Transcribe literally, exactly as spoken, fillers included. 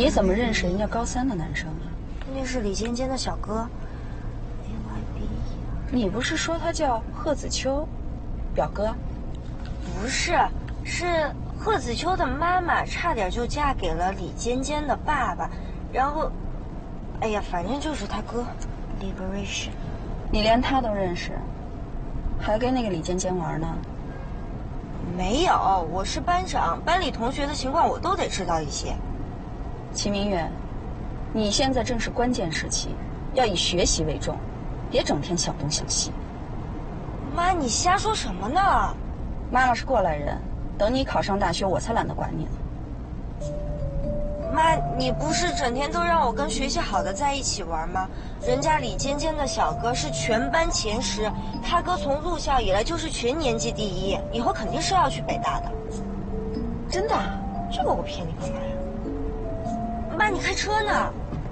你怎么认识人家高三的男生啊？ 那是李尖尖的小哥。 你不是说他叫贺子秋，表哥？ 不是，是贺子秋的妈妈差点就嫁给了李尖尖的爸爸，然后，哎呀，反正就是他哥 ，Liberation。 你连他都认识，还跟那个李尖尖玩呢？ 没有，我是班长，班里同学的情况我都得知道一些。 齐明远，你现在正是关键时期，要以学习为重。别整天想东想西。 妈，你瞎说什么呢？ 妈妈是过来人，等你考上大学，我才懒得管你呢。 妈，你不是整天都让我跟学习好的在一起玩吗？人家李尖尖的小哥是全班前十，他哥从入校以来就是全年级第一，以后肯定是要去北大的。 真的？ 这个我骗你干嘛呀？妈，你开车呢？